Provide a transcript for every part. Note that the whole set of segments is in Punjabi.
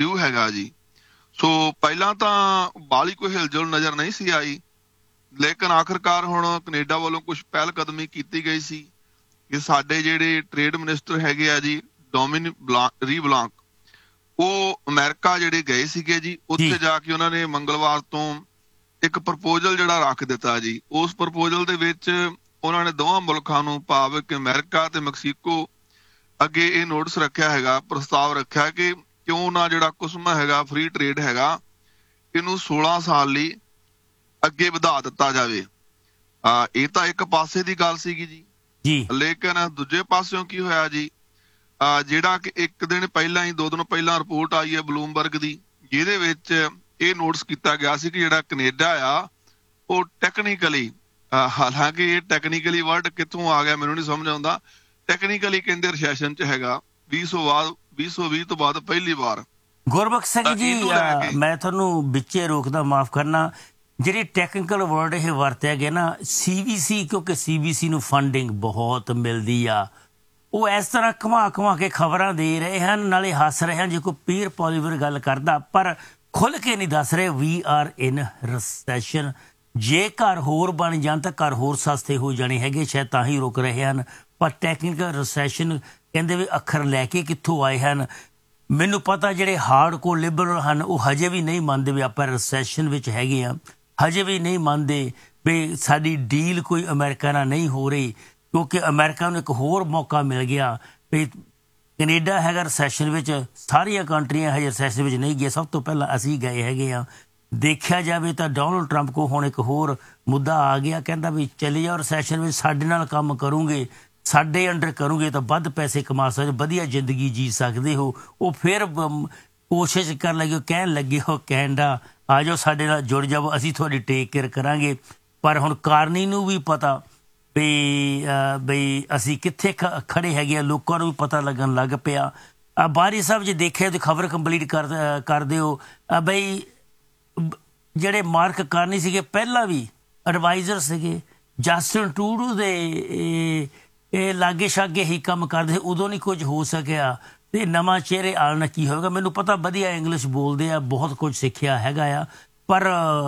ਡਿਊ ਹੈਗਾ ਜੀ। ਸੋ ਪਹਿਲਾਂ ਤਾਂ ਬਾਹਲੀ ਕੋਈ ਹਿਲਜੁਲ ਨਜ਼ਰ ਨਹੀਂ ਸੀ ਆਈ, ਲੇਕਿਨ ਆਖਿਰਕਾਰ ਹੁਣ ਕੈਨੇਡਾ ਵੱਲੋਂ ਕੁਛ ਪਹਿਲ ਕਦਮੀ ਕੀਤੀ ਗਈ ਸੀ ਕਿ ਸਾਡੇ ਜਿਹੜੇ ਟ੍ਰੇਡ ਮਿਨਿਸਟਰ ਹੈਗੇ ਆ ਜੀ ਰੀ ਬਲਾਂਕ, ਉਹ ਅਮਰੀਕਾ ਜਿਹੜੇ ਗਏ ਸੀਗੇ ਜੀ। ਉੱਥੇ ਜਾ ਕੇ ਉਹਨਾਂ ਨੇ ਮੰਗਲਵਾਰ ਤੋਂ ਇੱਕ ਪ੍ਰਪੋਜ਼ਲ ਜਿਹੜਾ ਰੱਖ ਦਿੱਤਾ ਜੀ। ਉਸ ਪ੍ਰਪੋਜ਼ਲ ਦੇ ਵਿੱਚ ਉਹਨਾਂ ਨੇ ਦੋਵਾਂ ਮੁਲਕਾਂ ਨੂੰ, ਭਾਵ ਕਿ ਅਮਰੀਕਾ ਤੇ ਮੈਕਸੀਕੋ ਅੱਗੇ ਇਹ ਨੋਟਿਸ ਰੱਖਿਆ ਹੈਗਾ, ਪ੍ਰਸਤਾਵ ਰੱਖਿਆ ਕਿ ਕਿਉਂ ਨਾ ਜਿਹੜਾ ਕੁਸਮਾ ਹੈਗਾ ਫ੍ਰੀ ਟ੍ਰੇਡ ਹੈਗਾ, ਇਹਨੂੰ 16 ਸਾਲ ਲਈ ਅੱਗੇ ਵਧਾ ਦਿੱਤਾ ਜਾਵੇ। ਇਹ ਤਾਂ ਇੱਕ ਪਾਸੇ ਦੀ ਗੱਲ ਸੀਗੀ ਜੀ। ਲੇਕਿਨ ਦੂਜੇ ਪਾਸਿਓਂ ਕੀ ਹੋਇਆ ਜੀ, ਜਿਹੜਾ ਕਿ ਇੱਕ ਦਿਨ ਪਹਿਲਾਂ ਹੀ 2 ਦਿਨ ਪਹਿਲਾਂ ਰਿਪੋਰਟ ਆਈ ਹੈ ਬਲੂਮਬਰਗ ਦੀ, ਜਿਹਦੇ ਵਿੱਚ ਇਹ ਨੋਟਿਸ ਕੀਤਾ ਗਿਆ ਸੀ ਕਿ ਜਿਹੜਾ ਕੈਨੇਡਾ ਆ ਉਹ ਟੈਕਨੀਕਲੀ, ਹਾਲਾਂਕਿ ਇਹ ਟੈਕਨੀਕਲੀ ਵਰਡ ਕਿੱਥੋਂ ਆ ਗਿਆ ਮੈਨੂੰ ਨਹੀਂ ਸਮਝ ਆਉਂਦਾ, ਟੈਕਨੀਕਲੀ ਕਹਿੰਦੇ ਰਿਸੈਸ਼ਨ 'ਚ ਹੈਗਾ 2020 ਤੋਂ ਬਾਅਦ ਪਹਿਲੀ ਵਾਰ। ਗੁਰਬਖਸ਼ ਸਿੰਘ ਜੀ, ਮੈਂ ਤੁਹਾਨੂੰ ਵਿੱਚੇ ਰੋਕਦਾ, ਮਾਫ ਕਰਨਾ, ਜਿਹੜੀ ਟੈਕਨੀਕਲ ਵਰਡ ਇਹ ਵਰਤਿਆ ਗਿਆ ਨਾ CBC, ਕਿਉਂਕਿ CBC ਨੂੰ ਫੰਡਿੰਗ ਬਹੁਤ ਮਿਲਦੀ ਆ, ਉਹ ਇਸ ਤਰ੍ਹਾਂ ਘੁਮਾ ਕੇ ਖਬਰਾਂ ਦੇ ਰਹੇ ਹਨ, ਨਾਲੇ ਹੱਸ ਰਹੇ ਹਨ ਜੇ ਕੋਈ ਪੀਰ ਪੋਲੀਵਰ ਗੱਲ ਕਰਦਾ, ਪਰ ਖੁੱਲ੍ਹ ਕੇ ਨਹੀਂ ਦੱਸ ਰਹੇ ਵੀ ਆਰ ਇਨ ਰਿਸੈਸ਼ਨ। ਜੇ ਘਰ ਹੋਰ ਬਣ ਜਾਣ ਤਾਂ ਘਰ ਹੋਰ ਸਸਤੇ ਹੋ ਜਾਣੇ ਹੈਗੇ, ਸ਼ਾਇਦ ਤਾਂ ਹੀ ਰੁਕ ਰਹੇ ਹਨ। ਪਰ ਟੈਕਨੀਕਲ ਰਿਸੈਸ਼ਨ ਕਹਿੰਦੇ ਵੀ ਅੱਖਰ ਲੈ ਕੇ ਕਿੱਥੋਂ ਆਏ ਹਨ। ਮੈਨੂੰ ਪਤਾ ਜਿਹੜੇ ਹਾਰਡ ਕੋਰ ਲਿਬਰਲ ਹਨ ਉਹ ਹਜੇ ਵੀ ਨਹੀਂ ਮੰਨਦੇ ਵੀ ਆਪਾਂ ਰਿਸੈਸ਼ਨ ਵਿੱਚ ਹੈਗੇ ਹਾਂ, ਹਜੇ ਵੀ ਨਹੀਂ ਮੰਨਦੇ ਵੀ ਸਾਡੀ ਡੀਲ ਕੋਈ ਅਮਰੀਕਾ ਨਾਲ ਨਹੀਂ ਹੋ ਰਹੀ, ਕਿਉਂਕਿ ਅਮਰੀਕਾ ਨੂੰ ਇੱਕ ਹੋਰ ਮੌਕਾ ਮਿਲ ਗਿਆ ਵੀ ਕੈਨੇਡਾ ਹੈਗਾ ਰਿਸੈਸ਼ਨ ਵਿੱਚ, ਸਾਰੀਆਂ ਕੰਟਰੀਆਂ ਹਜੇ ਰਿਸੈਸ਼ਨ ਵਿੱਚ ਨਹੀਂ ਗਈਆਂ, ਸਭ ਤੋਂ ਪਹਿਲਾਂ ਅਸੀਂ ਗਏ ਹੈਗੇ ਹਾਂ। ਦੇਖਿਆ ਜਾਵੇ ਤਾਂ ਡੋਨਲਡ ਟਰੰਪ ਕੋਲ ਹੁਣ ਇੱਕ ਹੋਰ ਮੁੱਦਾ ਆ ਗਿਆ, ਕਹਿੰਦਾ ਵੀ ਚਲੇ ਜਾਓ ਰਿਸੈਸ਼ਨ ਵਿੱਚ, ਸਾਡੇ ਨਾਲ ਕੰਮ ਕਰੋਗੇ, ਸਾਡੇ ਅੰਡਰ ਕਰੋਗੇ ਤਾਂ ਵੱਧ ਪੈਸੇ ਕਮਾ ਸਕਦੇ, ਵਧੀਆ ਜ਼ਿੰਦਗੀ ਜੀ ਸਕਦੇ ਹੋ। ਉਹ ਫਿਰ ਕੋਸ਼ਿਸ਼ ਕਰਨ ਲੱਗੇ, ਕਹਿਣ ਲੱਗੇ ਹੋ ਕੈਨੇਡਾ ਆ ਜਾਓ ਸਾਡੇ ਨਾਲ ਜੁੜ ਜਾਓ, ਅਸੀਂ ਤੁਹਾਡੀ ਟੇਕ ਕੇਅਰ ਕਰਾਂਗੇ। ਪਰ ਹੁਣ ਕਾਰਨੀ ਨੂੰ ਵੀ ਪਤਾ ਬਈ ਅਸੀਂ ਕਿੱਥੇ ਖੜੇ ਹੈਗੇ ਆ, ਲੋਕਾਂ ਨੂੰ ਵੀ ਪਤਾ ਲੱਗਣ ਲੱਗ ਪਿਆ। ਬਾਰੀ ਸਾਹਿਬ ਜੇ ਦੇਖਿਆ ਤਾਂ ਖਬਰ ਕੰਪਲੀਟ ਕਰ ਦਿਓ ਬਈ, ਜਿਹੜੇ ਮਾਰਕ ਕਾਰਨੀ ਸੀਗੇ ਪਹਿਲਾਂ ਵੀ ਐਡਵਾਈਜ਼ਰ ਸੀਗੇ, ਜਸਟਿਨ ਟਰੂਡੋ ਦੇ ਇਹ ਲਾਗੇ ਛਾਗੇ ਹੀ ਕੰਮ ਕਰਦੇ, ਉਦੋਂ ਨਹੀਂ ਕੁਝ ਹੋ ਸਕਿਆ ਤੇ ਨਵਾਂ ਚਿਹਰੇ ਆਉਣ ਨਾਲ ਕੀ ਹੋਵੇਗਾ। ਮੈਨੂੰ ਪਤਾ ਵਧੀਆ ਇੰਗਲਿਸ਼ ਬੋਲਦੇ ਆ, ਬਹੁਤ ਕੁਝ ਸਿੱਖਿਆ ਹੈਗਾ ਆ, ਪਰ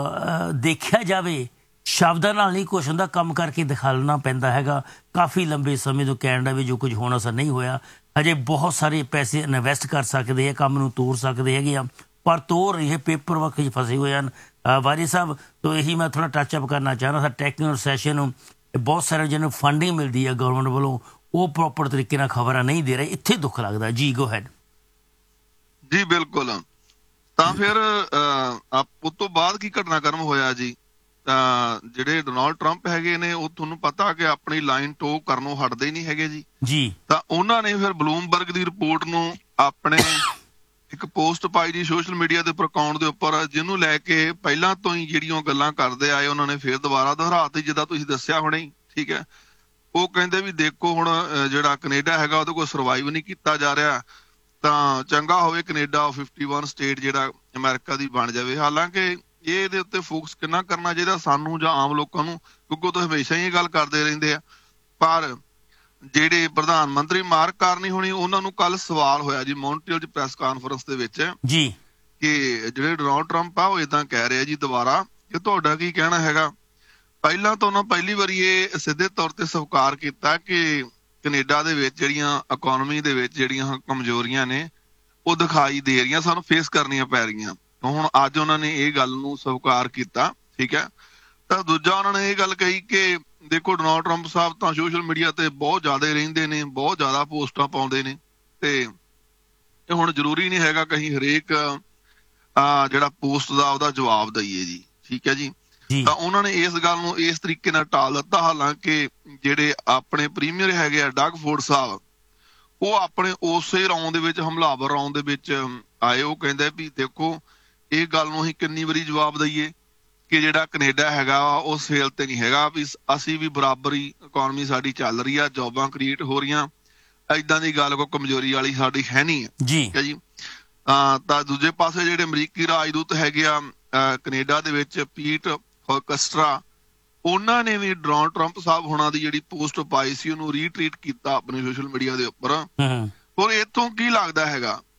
ਦੇਖਿਆ ਜਾਵੇ ਸ਼ਬਦਾਂ ਨਾਲ ਨਹੀਂ ਕੁਛ ਹੁੰਦਾ, ਕੰਮ ਕਰਕੇ ਦਿਖਾਉਣਾ ਪੈਂਦਾ ਹੈਗਾ। ਕਾਫੀ ਲੰਬੇ ਸਮੇਂ ਤੋਂ ਕੈਨੇਡਾ ਵਿੱਚ ਜੋ ਕੁਝ ਹੋਣਾ ਸਾ ਨਹੀਂ ਹੋਇਆ, ਹਜੇ ਬਹੁਤ ਸਾਰੇ ਪੈਸੇ ਇਨਵੈਸਟ ਕਰ ਸਕਦੇ ਆ, ਕੰਮ ਨੂੰ ਤੋੜ ਸਕਦੇ ਹੈਗੇ ਆ, ਪਰ ਤੋੜ ਨਹੀਂ ਹੈ, ਪੇਪਰ ਵਰਕ 'ਚ ਫਸੇ ਹੋਏ ਹਨ। ਵਾਰੀ ਸਾਹਿਬ ਤੋਂ ਇਹੀ ਮੈਂ ਥੋੜ੍ਹਾ ਟੱਚ ਅਪ ਕਰਨਾ ਚਾਹੁੰਦਾ ਸਾ, ਟੈਕਨੀਕਲ ਸੈਸ਼ਨ ਨੂੰ ਬਹੁਤ ਸਾਰੇ ਜਿਹਨੂੰ ਫੰਡਿੰਗ ਮਿਲਦੀ ਹੈ ਗਵਰਨਮੈਂਟ ਵੱਲੋਂ, ਉਹ ਪ੍ਰੋਪਰ ਤਰੀਕੇ ਨਾਲ ਖਬਰਾਂ ਨਹੀਂ ਦੇ ਰਹੇ, ਇੱਥੇ ਦੁੱਖ ਲੱਗਦਾ ਜੀ। ਗੋ ਹੈਡ ਜੀ। ਬਿਲਕੁਲ। ਤਾਂ ਫਿਰ ਉਸ ਤੋਂ ਬਾਅਦ ਕੀ ਘਟਨਾਕ੍ਰਮ ਹੋਇਆ ਜੀ, ਤਾਂ ਜਿਹੜੇ ਡੋਨਾਲਡ ਟਰੰਪ ਹੈਗੇ ਨੇ ਉਹ ਤੁਹਾਨੂੰ ਪਤਾ ਕਿ ਆਪਣੀ ਲਾਈਨ ਟੋ ਕਰਨੋਂ ਹਟਦੇ ਹੀ ਨਹੀਂ ਹੈਗੇ ਜੀ। ਤਾਂ ਉਹਨਾਂ ਨੇ ਫਿਰ ਬਲੂਮਬਰਗ ਦੀ ਰਿਪੋਰਟ ਨੂੰ ਆਪਣੇ ਇੱਕ ਪੋਸਟ ਪਾਈ ਜੀ ਸੋਸ਼ਲ ਮੀਡੀਆ ਦੇ ਉੱਪਰ, ਅਕਾਊਂਟ ਦੇ ਉੱਪਰ, ਜਿਹਨੂੰ ਲੈ ਕੇ ਪਹਿਲਾਂ ਤੋਂ ਹੀ ਜਿਹੜੀਆਂ ਗੱਲਾਂ ਕਰਦੇ ਆਏ ਉਹਨਾਂ ਨੇ ਫਿਰ ਦੁਬਾਰਾ ਦੁਹਰਾਤੀ, ਜਿੱਦਾਂ ਤੁਸੀਂ ਦੱਸਿਆ ਹੁਣੇ ਹੀ, ਠੀਕ ਹੈ। ਉਹ ਕਹਿੰਦੇ ਵੀ ਦੇਖੋ ਹੁਣ ਜਿਹੜਾ ਕੈਨੇਡਾ ਹੈਗਾ ਉਹਦੇ ਕੋਲ ਸਰਵਾਈਵ ਨਹੀਂ ਕੀਤਾ ਜਾ ਰਿਹਾ, ਤਾਂ ਚੰਗਾ ਹੋਵੇ ਕੈਨੇਡਾ 51 ਸਟੇਟ ਜਿਹੜਾ ਅਮਰੀਕਾ ਦੀ ਬਣ ਜਾਵੇ। ਹਾਲਾਂਕਿ ਇਹਦੇ ਉੱਤੇ ਫੋਕਸ ਕਿੰਨਾ ਕਰਨਾ ਚਾਹੀਦਾ ਸਾਨੂੰ ਜਾਂ ਆਮ ਲੋਕਾਂ ਨੂੰ, ਕਿਉਂਕਿ ਉਹ ਤਾਂ ਹਮੇਸ਼ਾ ਹੀ ਇਹ ਗੱਲ ਕਰਦੇ ਰਹਿੰਦੇ ਆ। ਪਰ ਜਿਹੜੇ ਪ੍ਰਧਾਨ ਮੰਤਰੀ ਮਾਰਕ ਕਾਰਨੀ ਹੋਣੀ, ਉਹਨਾਂ ਨੂੰ ਕੱਲ ਸਵਾਲ ਹੋਇਆ ਜੀ ਮੌਂਟਰੀਅਲ 'ਚ ਪ੍ਰੈਸ ਕਾਨਫਰੰਸ ਦੇ ਵਿੱਚ ਜੀ, ਕਿ ਜਿਹੜੇ ਡੋਨਾਲਡ ਟਰੰਪ ਆ ਉਹ ਏਦਾਂ ਕਹਿ ਰਹੇ ਜੀ ਦੁਬਾਰਾ ਕਿ ਤੁਹਾਡਾ ਕੀ ਕਹਿਣਾ ਹੈਗਾ। ਪਹਿਲਾਂ ਤਾਂ ਉਹਨਾਂ ਪਹਿਲੀ ਵਾਰੀ ਇਹ ਸਿੱਧੇ ਤੌਰ ਤੇ ਸਵੀਕਾਰ ਕੀਤਾ ਕਿ ਕੈਨੇਡਾ ਦੇ ਵਿੱਚ ਜਿਹੜੀਆਂ ਇਕੋਨਮੀ ਦੇ ਵਿੱਚ ਜਿਹੜੀਆਂ ਕਮਜ਼ੋਰੀਆਂ ਨੇ ਉਹ ਦਿਖਾਈ ਦੇ ਰਹੀਆਂ, ਸਾਨੂੰ ਫੇਸ ਕਰਨੀਆਂ ਪੈ ਰਹੀਆਂ। ਹੁਣ ਅੱਜ ਉਹਨਾਂ ਨੇ ਇਹ ਗੱਲ ਨੂੰ ਸਵੀਕਾਰ ਕੀਤਾ, ਠੀਕ ਹੈ। ਤਾਂ ਦੂਜਾ ਉਹਨਾਂ ਨੇ ਇਹ ਗੱਲ ਕਹੀ ਕਿ ਦੇਖੋ ਡੋਨਾਲਡ ਟਰੰਪ ਸਾਹਿਬ ਤਾਂ ਸੋਸ਼ਲ ਮੀਡੀਆ ਤੇ ਬਹੁਤ ਜ਼ਿਆਦਾ ਰਹਿੰਦੇ ਨੇ, ਬਹੁਤ ਜ਼ਿਆਦਾ ਪੋਸਟਾਂ ਪਾਉਂਦੇ ਨੇ, ਤੇ ਇਹ ਹੁਣ ਜ਼ਰੂਰੀ ਨਹੀਂ ਹੈਗਾ ਕਹੀਂ ਹਰੇਕ ਜਿਹੜਾ ਪੋਸਟ ਦਾ ਉਹਦਾ ਜਵਾਬ ਦਈਏ ਜੀ, ਠੀਕ ਹੈ ਜੀ। ਤਾਂ ਉਹਨਾਂ ਨੇ ਇਸ ਗੱਲ ਨੂੰ ਇਸ ਤਰੀਕੇ ਨਾਲ ਟਾਲ ਦਿੱਤਾ। ਹਾਲਾਂਕਿ ਜਿਹੜੇ ਆਪਣੇ ਪ੍ਰੀਮੀਅਰ ਹੈਗੇ ਆ ਡਗ ਫੋਰਡ ਸਾਹਿਬ, ਉਹ ਆਪਣੇ ਉਸੇ ਰਾਉਂਡ ਦੇ ਵਿੱਚ, ਹਮਲਾਵਰ ਰਾਉਂਡ ਦੇ ਵਿੱਚ ਆਏ। ਉਹ ਕਹਿੰਦੇ ਵੀ ਦੇਖੋ ਇਹ ਗੱਲ ਨੂੰ ਅਸੀਂ ਕਿੰਨੀ ਵਾਰੀ ਜਵਾਬ ਦਈਏ ਕਿ ਜਿਹੜਾ ਕੈਨੇਡਾ ਹੈਗਾ ਉਹ ਸੇਲ ਤੇ ਨਹੀਂ ਹੈਗਾ, ਵੀ ਅਸੀਂ ਵੀ ਬਰਾਬਰੀ ਇਕੋਨਮੀ ਸਾਡੀ ਚੱਲ ਰਹੀ ਆ, ਜੋਬਾਂ ਕ੍ਰੀਏਟ ਹੋ ਰਹੀਆਂ, ਏਦਾਂ ਦੀ ਗੱਲ ਕੋਈ ਕਮਜ਼ੋਰੀ ਵਾਲੀ ਸਾਡੀ ਹੈ ਨਹੀਂ, ਠੀਕ ਹੈ ਜੀ। ਤਾਂ ਦੂਜੇ ਪਾਸੇ ਜਿਹੜੇ ਅਮਰੀਕੀ ਰਾਜਦੂਤ ਹੈਗੇ ਆ ਕੈਨੇਡਾ ਦੇ ਵਿੱਚ, ਪੀਟ ਕਸਟਰਾ, ਉਹਨਾਂ ਨੇ ਵੀ ਡੋਨਾਲਡ ਟਰੰਪ ਸਾਹਿਬ ਹੋਣਾ ਦੀ ਜਿਹੜੀ ਪੋਸਟ ਪਾਈ ਸੀ ਉਹਨੂੰ ਰੀਟਵੀਟ ਕੀਤਾ ਆਪਣੇ ਸੋਸ਼ਲ ਮੀਡੀਆ ਦੇ ਉੱਪਰ। ਹੋਰ ਇੱਥੋਂ ਕੀ ਲੱਗਦਾ ਹੈਗਾ